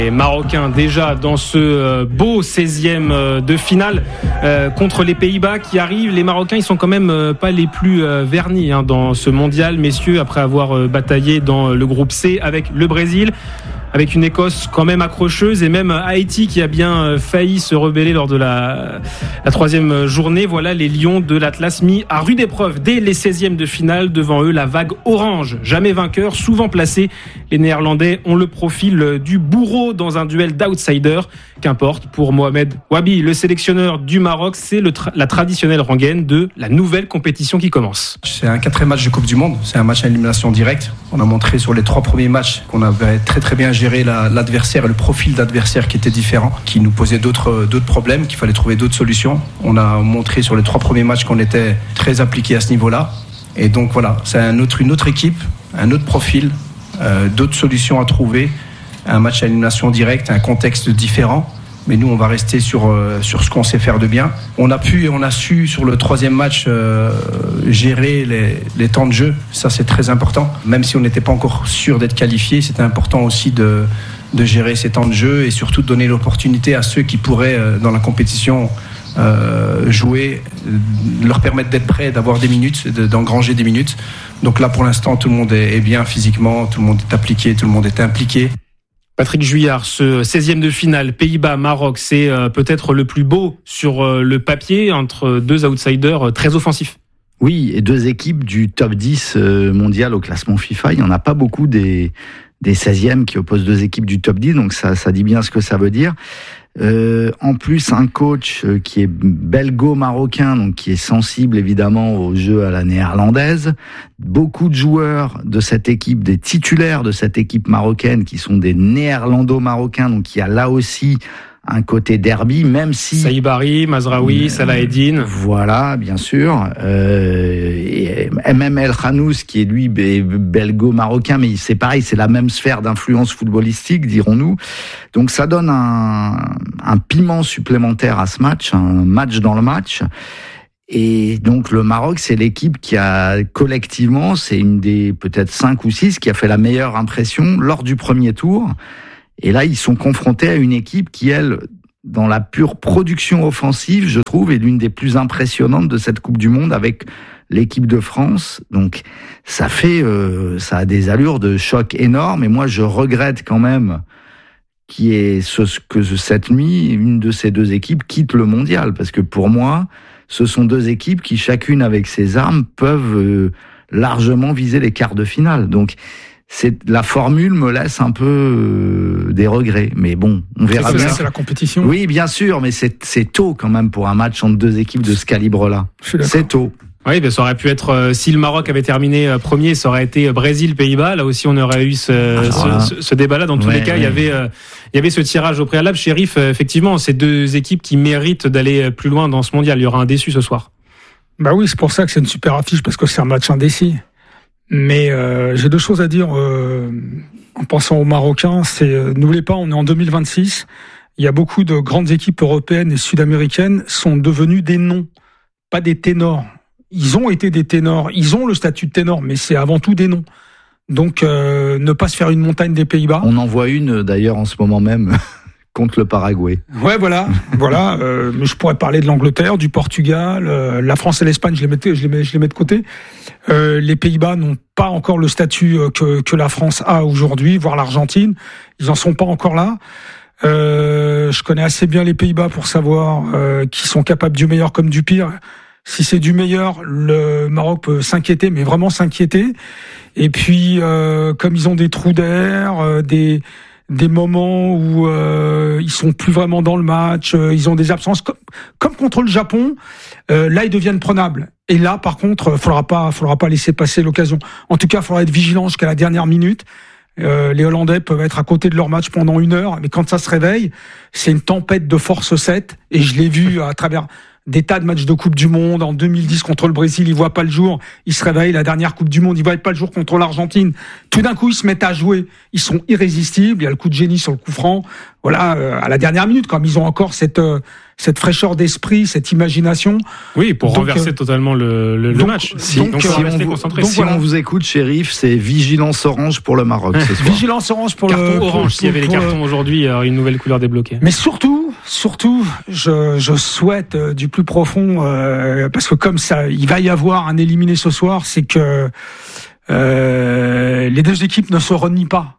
Les Marocains déjà dans ce beau 16e de finale contre les Pays-Bas qui arrivent. Les Marocains, ils sont quand même pas les plus vernis dans ce mondial, messieurs, après avoir bataillé dans le groupe C avec le Brésil, avec une Écosse quand même accrocheuse et même Haïti qui a bien failli se rebeller lors de la 3e journée. Voilà les Lions de l'Atlas mis à rude épreuve dès les 16e de finale. Devant eux, la vague orange, jamais vainqueur, souvent placée. Les Néerlandais ont le profil du bourreau dans un duel d'outsiders. Qu'importe, pour Mohamed Wabi, le sélectionneur du Maroc, c'est la traditionnelle rengaine de la nouvelle compétition qui commence. C'est un 4e match de Coupe du Monde, c'est un match à élimination directe. On a montré sur les 3 premiers matchs qu'on avait très très bien géré l'adversaire et le profil d'adversaire qui était différent, qui nous posait d'autres problèmes, qu'il fallait trouver d'autres solutions. On a montré sur les 3 premiers matchs qu'on était très appliqués à ce niveau-là. Et donc voilà, c'est une autre équipe, un autre profil, d'autres solutions à trouver, un match à élimination directe, un contexte différent. Mais nous, on va rester sur ce qu'on sait faire de bien. On a pu et on a su sur le 3e match gérer les temps de jeu. Ça, c'est très important. Même si on n'était pas encore sûr d'être qualifié, c'était important aussi de gérer ces temps de jeu et surtout de donner l'opportunité à ceux qui pourraient, dans la compétition, jouer, leur permettre d'être prêts, d'avoir des minutes, d'engranger des minutes. Donc là, pour l'instant, tout le monde est bien physiquement, tout le monde est appliqué, tout le monde est impliqué. Patrick Juillard, ce 16e de finale, Pays-Bas-Maroc, c'est peut-être le plus beau sur le papier entre 2 outsiders très offensifs. Oui, et 2 équipes du top 10 mondial au classement FIFA. Il n'y en a pas beaucoup des 16e qui opposent 2 équipes du top 10, donc ça dit bien ce que ça veut dire. En plus, un coach qui est belgo-marocain, donc qui est sensible évidemment au jeu à la néerlandaise. Beaucoup de joueurs de cette équipe, des titulaires de cette équipe marocaine, qui sont des néerlando-marocains, donc il y a là aussi un côté derby, même si... Saïbari, Mazraoui, Salah Eddine. Voilà, bien sûr. Et même El Khanous, qui est lui belgo-marocain, mais c'est pareil, c'est la même sphère d'influence footballistique, dirons-nous. Donc ça donne un piment supplémentaire à ce match, un match dans le match. Et donc le Maroc, c'est l'équipe qui a collectivement, c'est une des peut-être 5 ou 6 qui a fait la meilleure impression lors du premier tour. Et là, ils sont confrontés à une équipe qui, elle, dans la pure production offensive, je trouve, est l'une des plus impressionnantes de cette Coupe du Monde avec l'équipe de France. Donc, ça a des allures de choc énormes. Et moi, je regrette quand même que cette nuit, une de ces 2 équipes quitte le mondial. Parce que pour moi, ce sont 2 équipes qui, chacune avec ses armes, peuvent largement viser les quarts de finale. Donc, la formule me laisse un peu des regrets, mais bon, on verra bien. C'est la compétition. Oui, bien sûr, mais c'est tôt quand même pour un match entre 2 équipes de ce calibre-là. C'est tôt. Oui, ça aurait pu être, si le Maroc avait terminé premier, ça aurait été Brésil-Pays-Bas. Là aussi, on aurait eu ce débat-là. Dans tous les cas, il y avait ce tirage au préalable. Chérif, effectivement, c'est 2 équipes qui méritent d'aller plus loin dans ce mondial. Il y aura un déçu ce soir. Bah oui, c'est pour ça que c'est une super affiche, parce que c'est un match indécis. Mais j'ai 2 choses à dire en pensant aux Marocains. N'oubliez pas, on est en 2026. Il y a beaucoup de grandes équipes européennes et sud-américaines sont devenues des noms, pas des ténors. Ils ont été des ténors, ils ont le statut de ténor, mais c'est avant tout des noms. Donc ne pas se faire une montagne des Pays-Bas. On en voit une d'ailleurs en ce moment même. Contre le Paraguay. Ouais, voilà. Mais je pourrais parler de l'Angleterre, du Portugal, la France et l'Espagne, je les mets de côté. Les Pays-Bas n'ont pas encore le statut que la France a aujourd'hui, voire l'Argentine. Ils en sont pas encore là. Je connais assez bien les Pays-Bas pour savoir qu'ils sont capables du meilleur comme du pire. Si c'est du meilleur, le Maroc peut s'inquiéter, mais vraiment s'inquiéter. Et puis, comme ils ont des trous d'air, des moments où ils sont plus vraiment dans le match, ils ont des absences comme contre le Japon, là ils deviennent prenables. Et là par contre, faudra pas laisser passer l'occasion. En tout cas, il faudra être vigilant jusqu'à la dernière minute. Les Hollandais peuvent être à côté de leur match pendant 1 heure, mais quand ça se réveille, c'est une tempête de force 7, et je l'ai vu à travers des tas de matchs de Coupe du Monde. En 2010 contre le Brésil, il voit pas le jour. Il se réveille, la dernière Coupe du Monde, il voit pas le jour contre l'Argentine. Tout d'un coup, ils se mettent à jouer. Ils sont irrésistibles. Il y a le coup de génie sur le coup franc. Voilà, à la dernière minute, comme ils ont encore cette fraîcheur d'esprit, cette imagination. Oui, pour renverser totalement le match. Si on vous écoute, Chérif, c'est vigilance orange pour le Maroc ce soir. Vigilance orange pour carton le orange. S'il y avait les cartons aujourd'hui, une nouvelle couleur débloquée. Mais surtout, je souhaite du plus profond, parce que comme ça, il va y avoir un éliminé ce soir, c'est que les deux équipes ne se renient pas.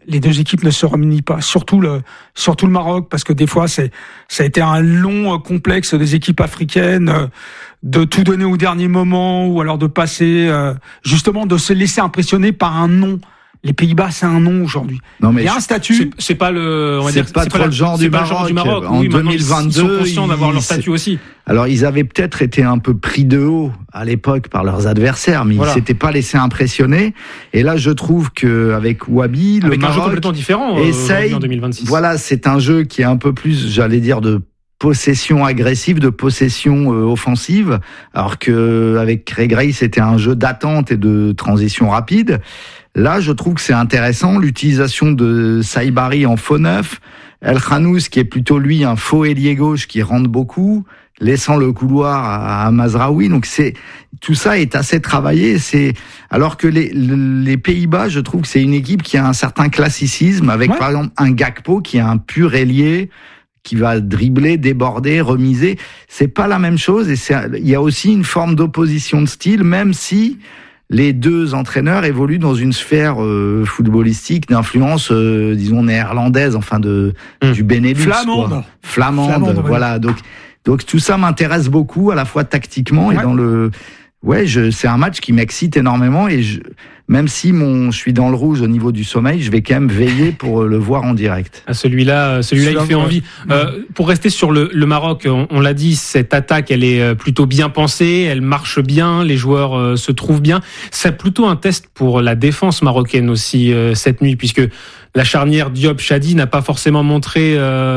Surtout le Maroc, parce que des fois ça a été un long complexe des équipes africaines de tout donner au dernier moment, ou alors de passer justement de se laisser impressionner par un nom. Les Pays-Bas, c'est un nom aujourd'hui. Non, mais il y a un statut. C'est pas le, on va c'est dire, pas trop le genre du Maroc. En 2022, ils sont conscients d'avoir leur statut aussi. Alors, ils avaient peut-être été un peu pris de haut à l'époque par leurs adversaires, mais ils s'étaient pas laissés impressionner. Et là, je trouve que avec Wahbi, le Maroc un jeu complètement différent essaye. En 2026. Voilà, c'est un jeu qui est un peu plus, j'allais dire, de possession agressive, de possession offensive, alors que avec Regragui, c'était un jeu d'attente et de transition rapide. Là, je trouve que c'est intéressant, l'utilisation de Saibari en faux neuf, El Khanous qui est plutôt lui un faux ailier gauche qui rentre beaucoup, laissant le couloir à Mazraoui. Donc tout ça est assez travaillé. Alors que les Pays-Bas, je trouve que c'est une équipe qui a un certain classicisme avec par exemple un Gakpo qui est un pur ailier, qui va dribbler, déborder, remiser. C'est pas la même chose, et il y a aussi une forme d'opposition de style, même si les deux entraîneurs évoluent dans une sphère footballistique d'influence, disons néerlandaise, enfin du Benelux, flamande, voilà. Donc tout ça m'intéresse beaucoup, à la fois tactiquement et dans le. C'est un match qui m'excite énormément, et même si je suis dans le rouge au niveau du sommeil, je vais quand même veiller pour le voir en direct. Celui-là, il fait envie. Pour rester sur le Maroc, on l'a dit, cette attaque, elle est plutôt bien pensée, elle marche bien, les joueurs se trouvent bien. C'est plutôt un test pour la défense marocaine aussi cette nuit, puisque la charnière Diop-Chadi n'a pas forcément montré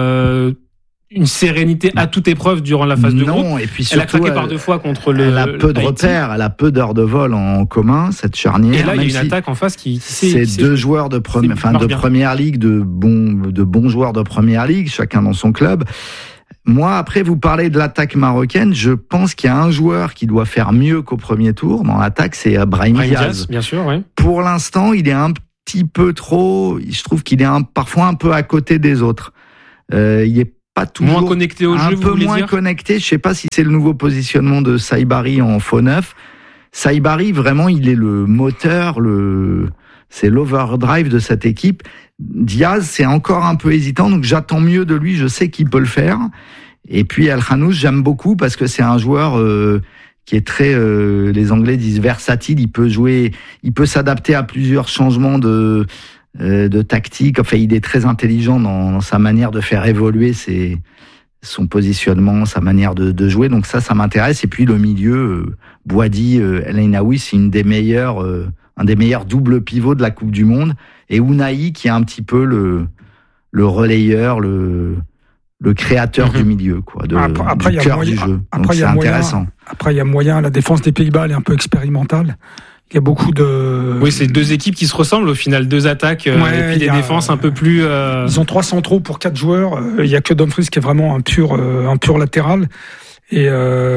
une sérénité à toute épreuve durant la phase de groupe. Et puis surtout, elle a craqué par 2 fois contre elle a peu de repères, elle a peu d'heures de vol en commun, cette charnière. Et là, il y a une attaque en face qui c'est deux joueurs de première ligue, de bons joueurs de première ligue, chacun dans son club. Moi, après, vous parlez de l'attaque marocaine, je pense qu'il y a un joueur qui doit faire mieux qu'au premier tour dans l'attaque, c'est Brahim Diaz. Bien sûr, oui. Pour l'instant, il est un petit peu trop, je trouve qu'il est parfois un peu à côté des autres. Il est pas toujours moins connecté au jeu, un peu moins connecté. Je sais pas si c'est le nouveau positionnement de Saibari en faux neuf. Saibari, vraiment, il est le moteur, c'est l'overdrive de cette équipe. Diaz, c'est encore un peu hésitant, donc j'attends mieux de lui. Je sais qu'il peut le faire. Et puis El Khanous, j'aime beaucoup parce que c'est un joueur qui est très, les Anglais disent versatile. Il peut jouer, il peut s'adapter à plusieurs changements de tactique. Enfin, il est très intelligent dans sa manière de faire évoluer son positionnement, sa manière de jouer. Donc ça m'intéresse. Et puis le milieu, Boadi, El Ainaoui, c'est un des meilleurs doubles pivots de la Coupe du Monde. Et Ounahi, qui est un petit peu le relayeur, le créateur du milieu, quoi, du cœur du jeu. Donc c'est intéressant. Après, il y a moyen. La défense des Pays-Bas, elle est un peu expérimentale. Il y a beaucoup de... Oui, c'est 2 équipes qui se ressemblent au final, 2 attaques et puis des défenses un peu plus... Ils ont 3 centraux pour 4 joueurs. Il y a que Dumfries qui est vraiment un pur latéral. Et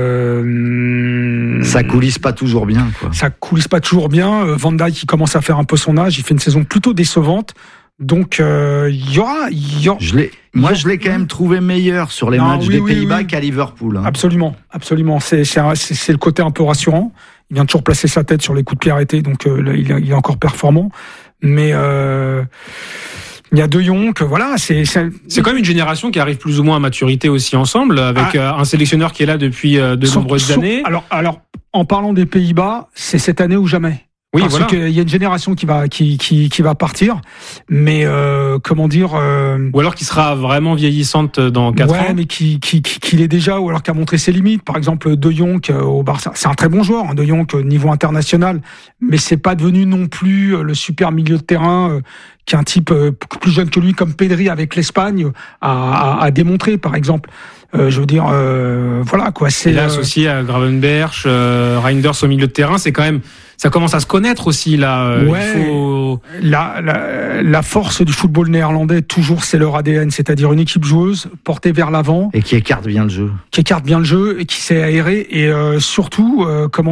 ça coulisse pas toujours bien, quoi. Ça coulisse pas toujours bien. Van Dijk qui commence à faire un peu son âge, il fait une saison plutôt décevante. Donc il y aura... Je l'ai quand même trouvé meilleur sur les matchs des Pays-Bas qu'à Liverpool. Hein. Absolument. C'est le côté un peu rassurant. Il vient toujours placer sa tête sur les coups de pied arrêtés, donc là, il est encore performant. Mais il y a De Jong, voilà, c'est quand même une génération qui arrive plus ou moins à maturité aussi ensemble, avec un sélectionneur qui est là depuis de nombreuses années. Alors, en parlant des Pays-Bas, c'est cette année ou jamais. Oui, parce qu'il y a une génération qui va partir, mais comment dire ou alors qui sera vraiment vieillissante dans 4 ans. Ouais, mais qui l'est déjà, ou alors qui a montré ses limites. Par exemple, De Jong au Barça, c'est un très bon joueur, De Jong niveau international, mais c'est pas devenu non plus le super milieu de terrain qu'un type plus jeune que lui, comme Pedri avec l'Espagne, a démontré, par exemple. Je veux dire, voilà quoi. C'est et là associé à Gravenberch, Reinders au milieu de terrain, c'est quand même, ça commence à se connaître aussi là. Ouais. Il faut... La force du football néerlandais, toujours, c'est leur ADN, c'est-à-dire une équipe joueuse portée vers l'avant et qui écarte bien le jeu, et qui sait aérer et surtout,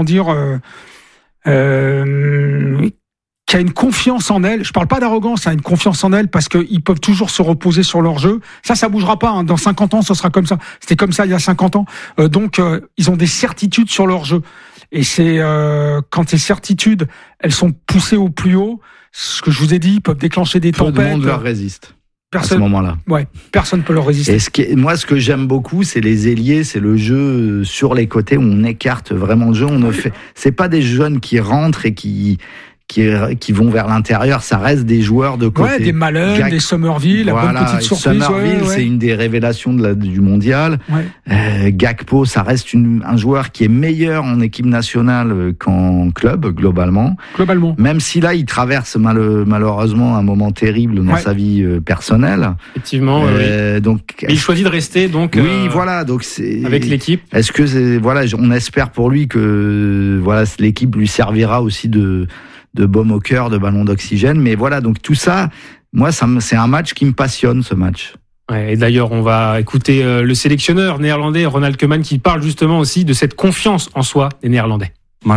qui a une confiance en elle. Je parle pas d'arrogance, une confiance en elle parce qu'ils peuvent toujours se reposer sur leur jeu. Ça bougera pas. Hein. Dans 50 ans, ce sera comme ça. C'était comme ça il y a 50 ans. Donc, ils ont des certitudes sur leur jeu. Et c'est quand ces certitudes, elles sont poussées au plus haut, ce que je vous ai dit, ils peuvent déclencher des tempêtes. Tout le monde leur résiste. Personne, à ce moment-là. Ouais, personne peut leur résister. Et ce que j'aime beaucoup, c'est les ailiers, c'est le jeu sur les côtés où on écarte vraiment le jeu. C'est pas des jeunes qui rentrent et qui vont vers l'intérieur, ça reste des joueurs de côté. Ouais, des Malone, des Somerville, la bonne petite surprise. Somerville, c'est une des révélations du mondial. Ouais. Gakpo, ça reste un joueur qui est meilleur en équipe nationale qu'en club, globalement. Même si là, il traverse malheureusement un moment terrible dans sa vie personnelle. Effectivement, oui. Donc, mais il choisit de rester, donc. Oui, voilà, donc c'est. Avec l'équipe. Est-ce que on espère pour lui que, l'équipe lui servira aussi de baume au cœur, de ballon d'oxygène. Mais voilà, donc tout ça, moi, c'est un match qui me passionne, ce match. Ouais, et d'ailleurs, on va écouter le sélectionneur néerlandais, Ronald Koeman, qui parle justement aussi de cette confiance en soi des Néerlandais.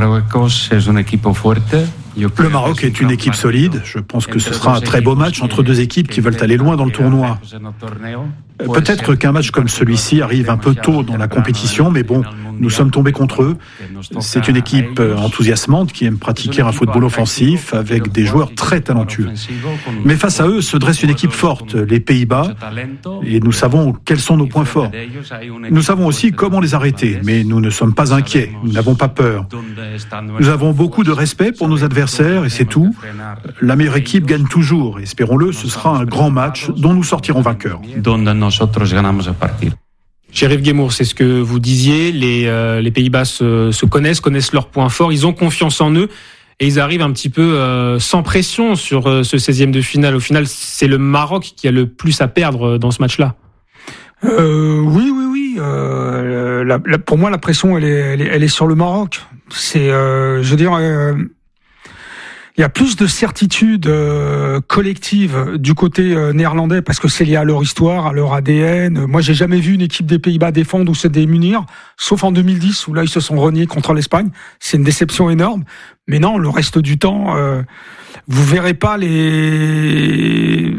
Le Maroc est une équipe solide. Je pense que ce sera un très beau match entre deux équipes qui veulent aller loin dans le tournoi. Peut-être qu'un match comme celui-ci arrive un peu tôt dans la compétition, mais bon, nous sommes tombés contre eux. C'est une équipe enthousiasmante qui aime pratiquer un football offensif avec des joueurs très talentueux. Mais face à eux se dresse une équipe forte, les Pays-Bas, et nous savons quels sont nos points forts. Nous savons aussi comment les arrêter, mais nous ne sommes pas inquiets, nous n'avons pas peur. Nous avons beaucoup de respect pour nos adversaires et c'est tout. La meilleure équipe gagne toujours. Espérons-le, ce sera un grand match dont nous sortirons vainqueurs. Sheriff Guémour, c'est ce que vous disiez, les Pays-Bas se connaissent leurs points forts, ils ont confiance en eux et ils arrivent un petit peu sans pression sur ce 16e de finale. Au final, c'est le Maroc qui a le plus à perdre dans ce match-là. Oui. Pour moi, la pression, elle est sur le Maroc. C'est, je veux dire, il y a plus de certitude collective du côté néerlandais parce que c'est lié à leur histoire, à leur ADN. Moi, j'ai jamais vu une équipe des Pays-Bas défendre ou se démunir, sauf en 2010 où là ils se sont reniés contre l'Espagne. C'est une déception énorme. Mais non, le reste du temps, vous verrez pas les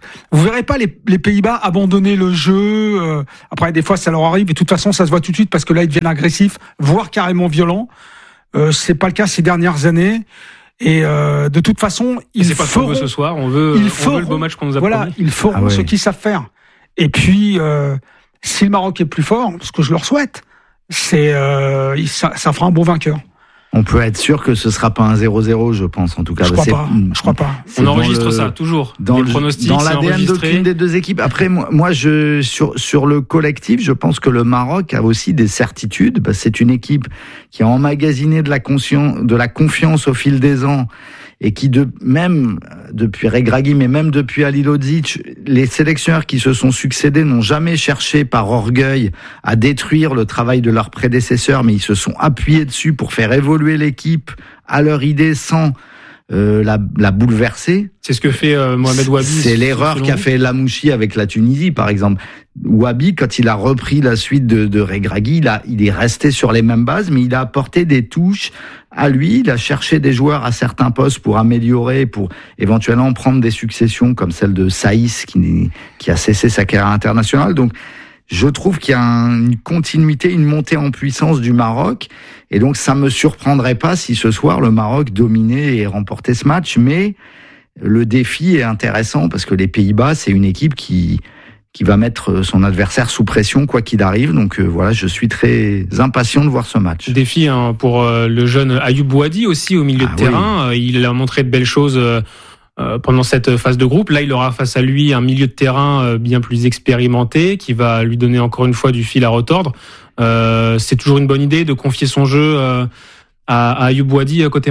Pays-Bas abandonner le jeu. Après, des fois, ça leur arrive et de toute façon, ça se voit tout de suite parce que là, ils deviennent agressifs, voire carrément violents. C'est pas le cas ces dernières années. Et de toute façon, c'est pas ce qu'on veut ce soir. On veut le beau match qu'on nous a promis. Ils feront ce qu'ils savent faire. Et puis, si le Maroc est plus fort, ce que je leur souhaite, ça fera un bon vainqueur. On peut être sûr que ce sera pas un 0-0, je pense, en tout cas. Je crois pas. On enregistre ça, toujours. Dans les pronostics, dans l'ADN d'aucune des deux équipes. Après, moi, sur le collectif, je pense que le Maroc a aussi des certitudes. C'est une équipe qui a emmagasiné de la confiance au fil des ans et qui, même depuis Regragui, mais même depuis Halilovic, les sélectionneurs qui se sont succédés n'ont jamais cherché par orgueil à détruire le travail de leurs prédécesseurs, mais ils se sont appuyés dessus pour faire évoluer l'équipe à leur idée sans la bouleverser. C'est ce que fait Mohamed Wabi. C'est l'erreur qu'a fait Lamouchi avec la Tunisie, par exemple. Wabi, quand il a repris la suite de Regragui, il est resté sur les mêmes bases, mais il a apporté des touches à lui. Il a cherché des joueurs à certains postes pour améliorer, pour éventuellement prendre des successions comme celle de Saïs, qui a cessé sa carrière internationale. Donc, je trouve qu'il y a une continuité, une montée en puissance du Maroc. Et donc, ça me surprendrait pas si ce soir, le Maroc dominait et remportait ce match. Mais le défi est intéressant parce que les Pays-Bas, c'est une équipe qui va mettre son adversaire sous pression, quoi qu'il arrive. Donc voilà, je suis très impatient de voir ce match. Défi pour le jeune Ayoub Wadi aussi au milieu de terrain. Oui. Il a montré de belles choses pendant cette phase de groupe. Là, il aura face à lui un milieu de terrain bien plus expérimenté qui va lui donner encore une fois du fil à retordre. C'est toujours une bonne idée de confier son jeu à Ayoub Wadi côté marocain ?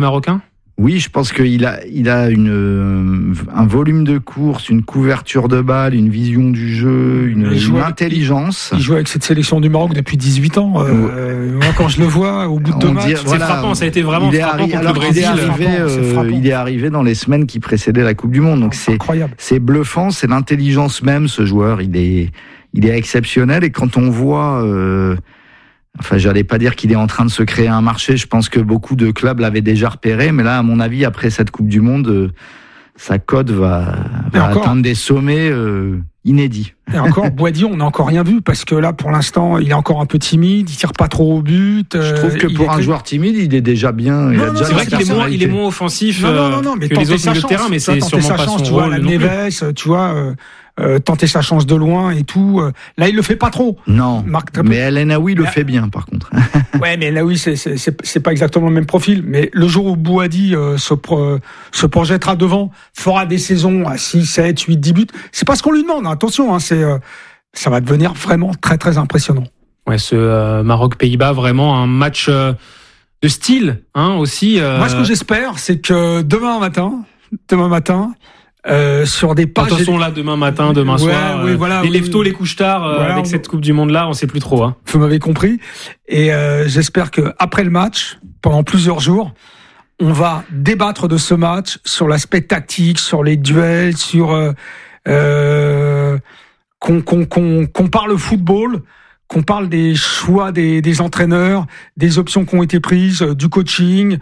Oui, je pense qu'il a un volume de course, une couverture de balle, une vision du jeu, une intelligence. Il joue avec cette sélection du Maroc depuis 18 ans. Moi, quand je le vois au bout de 2 matchs, c'est frappant. Ça a été vraiment frappant contre le Brésil. Il est arrivé dans les semaines qui précédaient la Coupe du Monde. Donc c'est incroyable. C'est bluffant. C'est l'intelligence même. Ce joueur, il est exceptionnel. Et quand on voit enfin, j'allais pas dire qu'il est en train de se créer un marché. Je pense que beaucoup de clubs l'avaient déjà repéré. Mais là, à mon avis, après cette Coupe du Monde, sa cote va atteindre des sommets inédits. Et encore, Boadi, on n'a encore rien vu. Parce que là, pour l'instant, il est encore un peu timide. Il tire pas trop au but. Je trouve que pour un joueur timide, il est déjà bien. C'est vrai qu'il est moins offensif mais que les autres milieux de terrain. Mais c'est sûrement pas son rôle. La Neves, tu vois... tenter sa chance de loin et tout. Là, il le fait pas trop. Non. Mais El Enaoui le fait bien, par contre. Ouais, mais là, oui, c'est pas exactement le même profil. Mais le jour où Boadi se projettera devant, fera des saisons à 6, 7, 8, 10 buts, c'est pas ce qu'on lui demande. Attention, ça va devenir vraiment très, très impressionnant. Ouais, ce Maroc-Pays-Bas, vraiment un match de style, aussi. Moi, ce que j'espère, c'est que demain matin, sur des pages. Attention là, demain matin, demain soir. Les lève-tôt, les couches tard, avec cette Coupe du Monde là, on sait plus trop. Vous m'avez compris. Et j'espère que après le match, pendant plusieurs jours, on va débattre de ce match sur l'aspect tactique, sur les duels, sur qu'on parle football, qu'on parle des choix des entraîneurs, des options qui ont été prises, du coaching,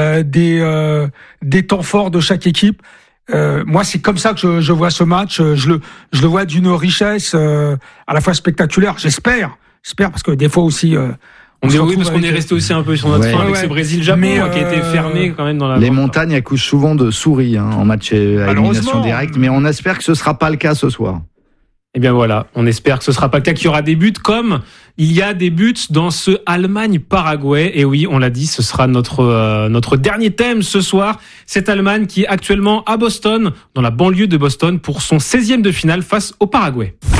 des temps forts de chaque équipe. Moi, c'est comme ça que je vois ce match. Je le vois d'une richesse à la fois spectaculaire. J'espère, parce que des fois aussi. Parce qu'on est resté aussi un peu sur notre fin avec ce Brésil-Japon qui a été fermé quand même dans la. Les montagnes accouchent souvent de souris en match à élimination directe, mais on espère que ce sera pas le cas ce soir. Eh bien voilà, on espère que ce sera pas le cas, qu'il y aura des buts comme il y a des buts dans ce Allemagne-Paraguay. Et oui, on l'a dit, ce sera notre dernier thème ce soir. Cette Allemagne qui est actuellement à Boston, dans la banlieue de Boston, pour son 16e de finale face au Paraguay.